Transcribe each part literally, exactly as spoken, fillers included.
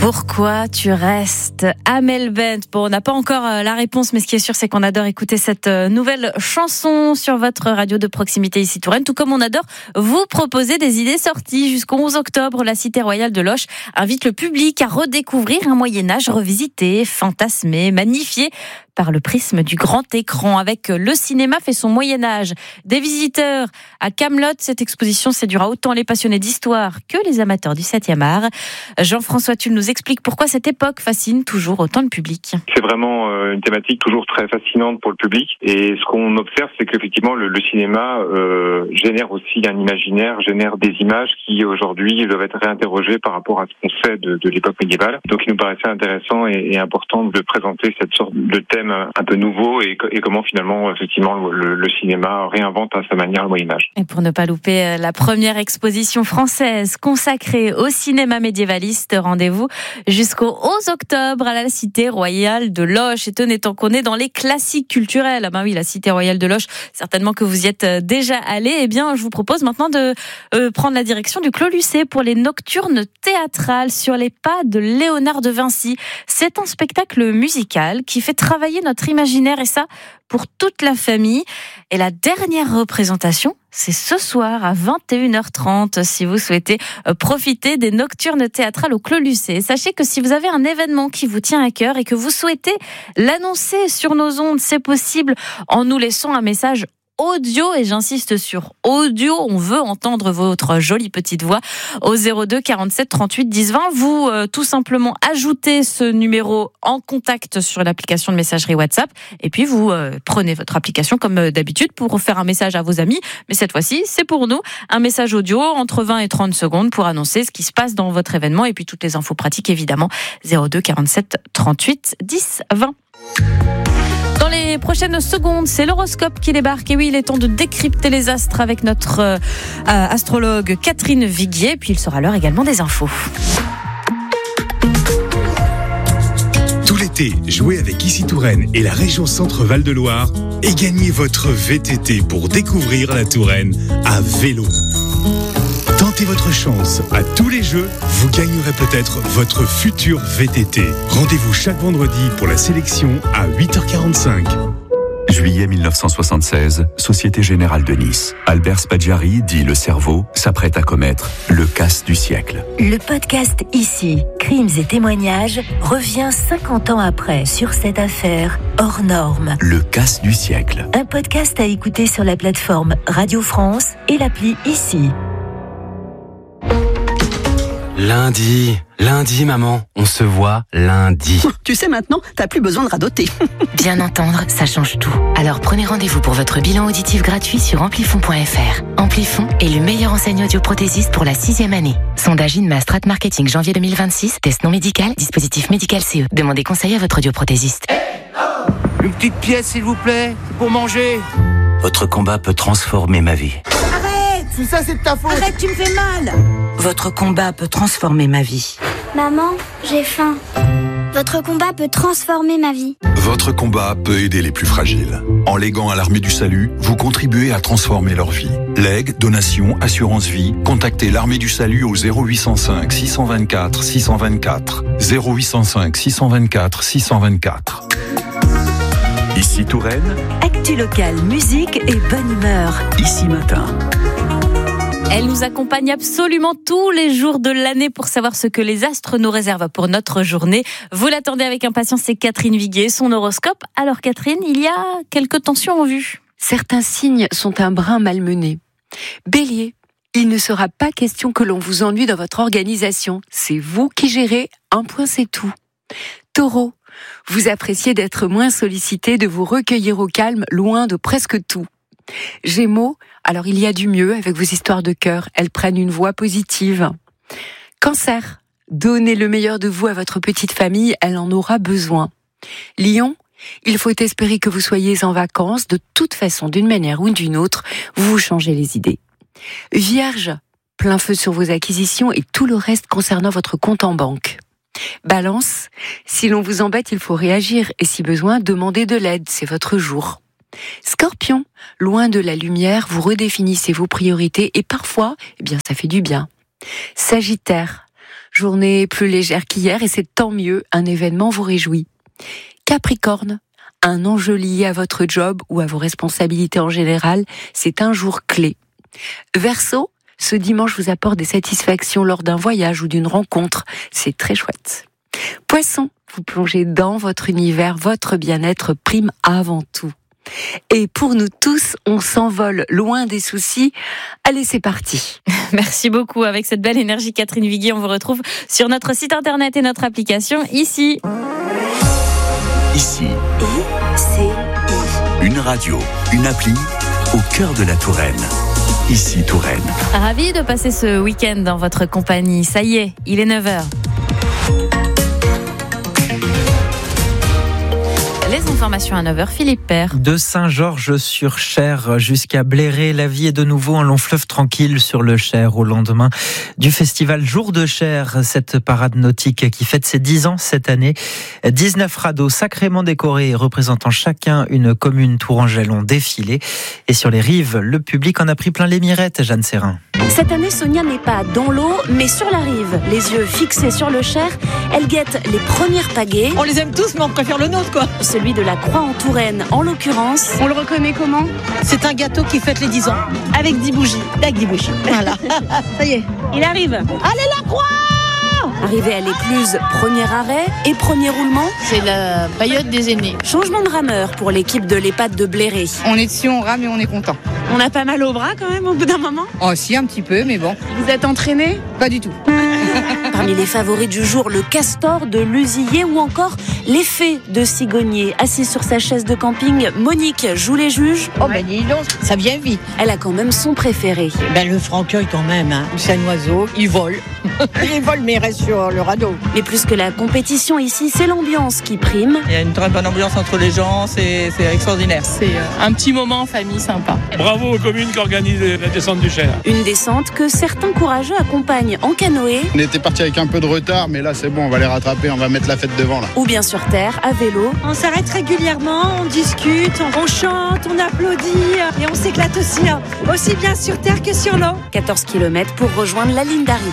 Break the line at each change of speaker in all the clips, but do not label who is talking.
Pourquoi tu restes? Amel Bent. Bon, on n'a pas encore la réponse, mais ce qui est sûr, c'est qu'on adore écouter cette nouvelle chanson sur votre radio de proximité ici Touraine, tout comme on adore vous proposer des idées sorties. Jusqu'au onze octobre, la Cité Royale de Loches invite le public à redécouvrir un Moyen-Âge revisité, fantasmé, magnifié par le prisme du grand écran. Avec Le cinéma fait son Moyen-Âge, des visiteurs à Kaamelott, cette exposition séduira autant les passionnés d'histoire que les amateurs du septième art. Jean-François Tulle nous explique pourquoi cette époque fascine toujours autant le public.
C'est vraiment une thématique toujours très fascinante pour le public. Et ce qu'on observe, c'est qu'effectivement, le, le cinéma euh, génère aussi un imaginaire, génère des images qui aujourd'hui doivent être réinterrogées par rapport à ce qu'on sait de, de l'époque médiévale. Donc il nous paraissait intéressant et, et important de présenter cette sorte de thème un peu nouveau et, et comment finalement effectivement le, le cinéma réinvente à sa manière le Moyen-Âge.
Et pour ne pas louper la première exposition française consacrée au cinéma médiévaliste, rendez-vous jusqu'au onze octobre à la Cité Royale de Loches. Et tenez, tant qu'on est dans les classiques culturels, ah ben oui, la Cité Royale de Loches, certainement que vous y êtes déjà allé. Eh bien, je vous propose maintenant de euh, prendre la direction du Clos Lucé pour les nocturnes théâtrales sur les pas de Léonard de Vinci. C'est un spectacle musical qui fait travailler notre imaginaire, et ça pour toute la famille. Et la dernière représentation, c'est ce soir à vingt et une heures trente si vous souhaitez profiter des nocturnes théâtrales au Clos Lucé. Sachez que si vous avez un événement qui vous tient à cœur et que vous souhaitez l'annoncer sur nos ondes, c'est possible en nous laissant un message audio, et j'insiste sur audio, on veut entendre votre jolie petite voix au zéro deux quarante-sept trente-huit dix vingt. Vous euh, tout simplement ajoutez ce numéro en contact sur l'application de messagerie WhatsApp, et puis vous euh, prenez votre application comme d'habitude pour faire un message à vos amis, mais cette fois-ci c'est pour nous, un message audio entre vingt et trente secondes pour annoncer ce qui se passe dans votre événement, et puis toutes les infos pratiques évidemment zéro deux quarante-sept trente-huit dix vingt. Dans les prochaines secondes, c'est l'horoscope qui débarque. Et oui, il est temps de décrypter les astres avec notre euh, astrologue Catherine Viguier. Puis il sera l'heure également des infos.
Tout l'été, jouez avec Ici Touraine et la région Centre-Val de Loire et gagnez votre V T T pour découvrir la Touraine à vélo. Tentez votre chance à tous les jeux, vous gagnerez peut-être votre futur V T T. Rendez-vous chaque vendredi pour la sélection à huit heures quarante-cinq.
Juillet mille neuf cent soixante-seize, Société Générale de Nice. Albert Spaggiari, dit le cerveau, s'apprête à commettre le casse du siècle.
Le podcast Ici, crimes et témoignages, revient cinquante ans après sur cette affaire hors norme.
Le casse du siècle.
Un podcast à écouter sur la plateforme Radio France et l'appli Ici.
Lundi, lundi maman, on se voit lundi.
Tu sais maintenant, t'as plus besoin de radoter.
Bien entendre, ça change tout. Alors prenez rendez-vous pour votre bilan auditif gratuit sur amplifon point f r. Amplifon est le meilleur enseigne audioprothésiste pour la sixième année. Sondage Inma Strat Marketing janvier deux mille vingt-six, test non médical, dispositif médical C E. Demandez conseil à votre audioprothésiste.
Une petite pièce s'il vous plaît, pour manger.
Votre combat peut transformer ma vie.
Tout ça, c'est de ta faute.
Arrête, tu me fais mal.
Votre combat peut transformer ma vie.
Maman, j'ai faim. Votre combat peut transformer ma vie.
Votre combat peut aider les plus fragiles. En léguant à l'Armée du Salut, vous contribuez à transformer leur vie. Legs, donations, assurance vie, contactez l'Armée du Salut au zéro huit cent cinq six cent vingt-quatre six cent vingt-quatre. zéro huit cent cinq six cent vingt-quatre six cent vingt-quatre.
Ici Touraine.
Actu locale, musique et bonne humeur.
Ici Matin.
Elle nous accompagne absolument tous les jours de l'année pour savoir ce que les astres nous réservent pour notre journée. Vous l'attendez avec impatience, c'est Catherine Viguier, son horoscope. Alors Catherine, il y a quelques tensions en vue.
Certains signes sont un brin malmenés. Bélier, il ne sera pas question que l'on vous ennuie dans votre organisation. C'est vous qui gérez, un point c'est tout. Taureau, vous appréciez d'être moins sollicité, de vous recueillir au calme, loin de presque tout. Gémeaux, alors il y a du mieux avec vos histoires de cœur, elles prennent une voie positive. Cancer, donnez le meilleur de vous à votre petite famille, elle en aura besoin. Lion, il faut espérer que vous soyez en vacances, de toute façon, d'une manière ou d'une autre, vous vous changez les idées. Vierge, plein feu sur vos acquisitions et tout le reste concernant votre compte en banque. Balance, si l'on vous embête, il faut réagir et si besoin, demandez de l'aide, c'est votre jour. Scorpion, loin de la lumière, vous redéfinissez vos priorités et parfois, eh bien, ça fait du bien. Sagittaire, journée plus légère qu'hier et c'est tant mieux, un événement vous réjouit. Capricorne, un enjeu lié à votre job ou à vos responsabilités en général, c'est un jour clé. Verseau, ce dimanche vous apporte des satisfactions lors d'un voyage ou d'une rencontre, c'est très chouette. Poisson, vous plongez dans votre univers, votre bien-être prime avant tout. Et pour nous tous, on s'envole loin des soucis. Allez, c'est parti.
Merci beaucoup. Avec cette belle énergie, Catherine Viguier, on vous retrouve sur notre site internet et notre application ici.
Ici.
I, C, I.
Une radio, une appli au cœur de la Touraine. Ici Touraine.
Ravi de passer ce week-end dans votre compagnie. Ça y est, il est neuf heures. Les informations à neuf heures, Philippe Père.
De Saint-Georges-sur-Cher jusqu'à Bléré, la vie est de nouveau un long fleuve tranquille sur le Cher au lendemain du festival Jour de Cher, cette parade nautique qui fête ses dix ans cette année. dix-neuf radeaux sacrément décorés représentant chacun une commune tourangelle ont défilé. Et sur les rives, le public en a pris plein les mirettes, Jeanne Serrin.
Cette année, Sonia n'est pas dans l'eau, mais sur la rive. Les yeux fixés sur le Cher, elle guette les premières pagaies.
On les aime tous, mais on préfère le nôtre, quoi.
Celui de la Croix en Touraine, en l'occurrence.
On le reconnaît comment ? C'est un gâteau qui fête les dix ans. Avec dix bougies. Avec dix bougies. Voilà. Ça y est, il arrive. Allez, la Croix !
Arrivé à l'écluse, premier arrêt et premier roulement.
C'est la période des aînés.
Changement de rameur pour l'équipe de l'EHPAD de Bléré.
On est dessus, on rame et on est content.
On a pas mal au bras quand même au bout d'un moment.
Oh si, un petit peu, mais bon.
Vous êtes entraîné ?
Pas du tout.
Parmi les favoris du jour, le castor de Lusillier ou encore les fées de Cigognier. Assise sur sa chaise de camping, Monique joue les juges.
Oh ben dis donc, ça vient vite.
Elle a quand même son préféré.
Ben le franc-œil quand même, hein. C'est un oiseau, il vole. Il vole mais il reste sur le radeau.
Mais plus que la compétition ici, c'est l'ambiance qui prime.
Il y a une très bonne ambiance entre les gens, c'est, c'est extraordinaire.
C'est un petit moment en famille sympa.
Bravo aux communes qui organisent la descente du Cher.
Une descente que certains courageux accompagnent en canoë.
On était parti avec un peu de retard, mais là c'est bon, on va les rattraper, on va mettre la fête devant là.
Ou bien sur terre, à vélo.
On s'arrête régulièrement, on discute, on chante, on applaudit et on s'éclate aussi, aussi bien sur terre que sur l'eau.
quatorze kilomètres pour rejoindre la ligne d'arrivée.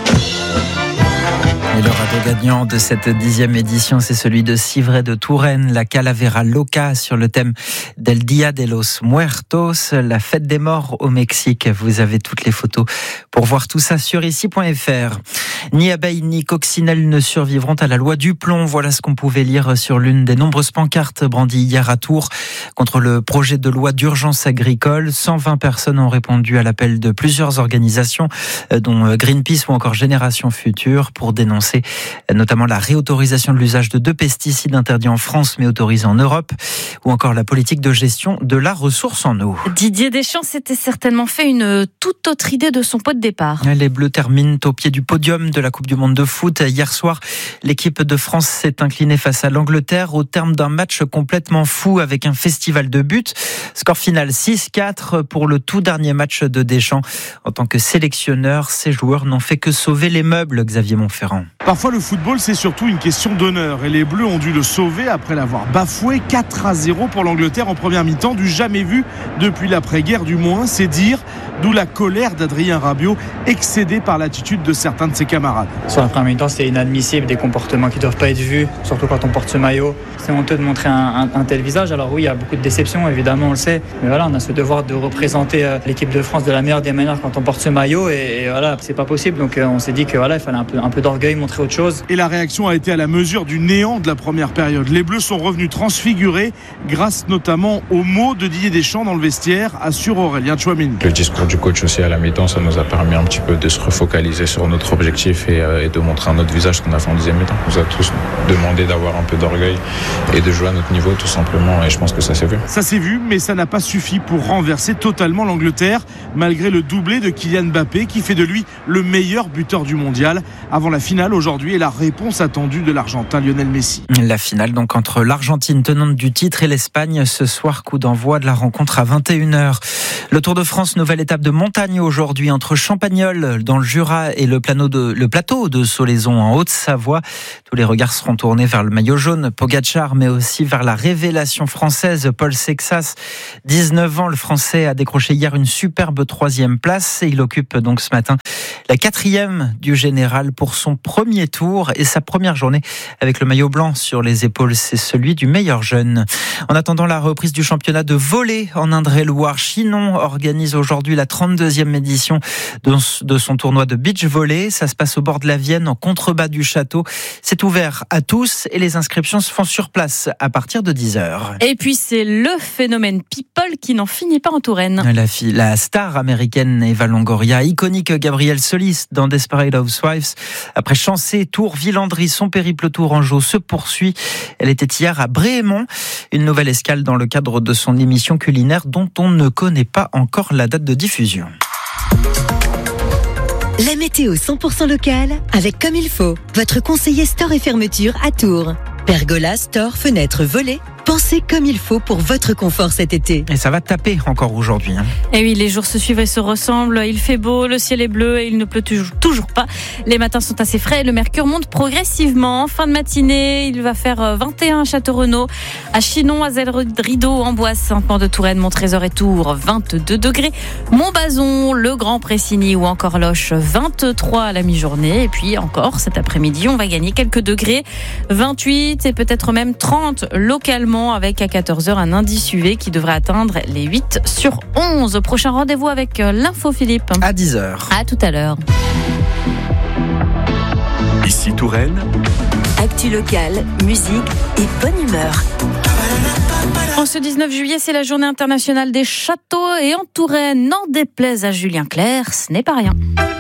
Et le radeau gagnant de cette dixième édition, c'est celui de Civray de Touraine, la Calavera Loca, sur le thème del Día de los Muertos, la fête des morts au Mexique. Vous avez toutes les photos pour voir tout ça sur ici point f r. Ni abeilles ni coccinelles ne survivront à la loi du plomb. Voilà ce qu'on pouvait lire sur l'une des nombreuses pancartes brandies hier à Tours contre le projet de loi d'urgence agricole. cent vingt personnes ont répondu à l'appel de plusieurs organisations, dont Greenpeace ou encore Génération Future, pour dénoncer notamment la réautorisation de l'usage de deux pesticides interdits en France mais autorisés en Europe, ou encore la politique de gestion de la ressource en eau.
Didier Deschamps s'était certainement fait une toute autre idée de son pot de départ.
Les Bleus terminent au pied du podium de la Coupe du Monde de foot. Hier soir, l'équipe de France s'est inclinée face à l'Angleterre au terme d'un match complètement fou avec un festival de buts. Score final six quatre pour le tout dernier match de Deschamps. En tant que sélectionneur, ses joueurs n'ont fait que sauver les meubles, Xavier Montferrand.
Parfois le football c'est surtout une question d'honneur et les Bleus ont dû le sauver après l'avoir bafoué. Quatre à zéro pour l'Angleterre en première mi-temps, du jamais vu depuis l'après-guerre du moins, c'est dire, d'où la colère d'Adrien Rabiot, excédé par l'attitude de certains de ses camarades.
Sur la première mi-temps c'est inadmissible, des comportements qui ne doivent pas être vus, surtout quand on porte ce maillot. C'est honteux de montrer un, un, un tel visage. Alors oui, il y a beaucoup de déceptions, évidemment on le sait, mais voilà, on a ce devoir de représenter l'équipe de France de la meilleure des manières quand on porte ce maillot et, et voilà, c'est pas possible, donc on s'est dit que voilà, il fallait un peu, un peu d'orgueil, montrer autre chose.
Et la réaction a été à la mesure du néant de la première période. Les Bleus sont revenus transfigurés grâce notamment aux mots de Didier Deschamps dans le vestiaire, assure Aurélien Tchouameni.
Le discours du coach aussi à la mi-temps, ça nous a permis un petit peu de se refocaliser sur notre objectif et, euh, et de montrer un autre visage qu'on a fait en deuxième mi-temps. On nous a tous demandé d'avoir un peu d'orgueil et de jouer à notre niveau tout simplement, et je pense que ça s'est vu.
Ça s'est vu, mais ça n'a pas suffi pour renverser totalement l'Angleterre, malgré le doublé de Kylian Mbappé qui fait de lui le meilleur buteur du mondial avant la finale aujourd'hui et la réponse attendue de l'Argentin Lionel Messi.
La finale donc entre l'Argentine tenante du titre et l'Espagne ce soir, coup d'envoi de la rencontre à vingt et une heures. Le Tour de France, nouvelle étape de montagne aujourd'hui entre Champagnole dans le Jura et le, plano de, le plateau de Solaison en Haute-Savoie. Tous les regards seront tournés vers le maillot jaune, Pogacar, mais aussi vers la révélation française, Paul Sexas. dix-neuf ans, le Français a décroché hier une superbe troisième place et il occupe donc ce matin La quatrième du général pour son premier tour et sa première journée avec le maillot blanc sur les épaules. C'est celui du meilleur jeune. En attendant la reprise du championnat de volley en Indre-et-Loire, Chinon organise aujourd'hui la trente-deuxième édition de son tournoi de beach volley. Ça se passe au bord de la Vienne, en contrebas du château. C'est ouvert à tous et les inscriptions se font sur place à partir de dix heures.
Et puis c'est le phénomène people qui n'en finit pas en Touraine.
La, fille, la star américaine Eva Longoria, iconique Gabrielle Solis dans Desperate Housewives. Après Chancé, Tours, Villandry, son périple tourangeau se poursuit. Elle était hier à Bréhémont. Une nouvelle escale dans le cadre de son émission culinaire dont on ne connaît pas encore la date de diffusion.
La météo cent pour cent locale avec Comme il faut, votre conseiller store et fermeture à Tours. Pergola, store, fenêtres, volets. Pensez comme il faut pour votre confort cet été.
Et ça va taper encore aujourd'hui. Hein.
Et oui, les jours se suivent et se ressemblent. Il fait beau, le ciel est bleu et il ne pleut toujours pas. Les matins sont assez frais et le mercure monte progressivement. Fin de matinée, il va faire vingt et un à Château-Renaud, à Chinon, à Zèle-Rideau, Amboise, Saint-Pant-de-Touraine, Montrésor et Tours, vingt-deux degrés. Montbazon, le Grand Pressigny ou encore Loches, vingt-trois à la mi-journée. Et puis encore, cet après-midi, on va gagner quelques degrés. vingt-huit et peut-être même trente localement, avec à quatorze heures un indice U V qui devrait atteindre les huit sur onze. Prochain rendez-vous avec l'info Philippe.
À dix heures.
À tout à l'heure.
Ici Touraine.
Actu locale, musique et bonne humeur.
En ce dix-neuf juillet, c'est la journée internationale des châteaux et en Touraine, n'en déplaise à Julien Clerc, ce n'est pas rien.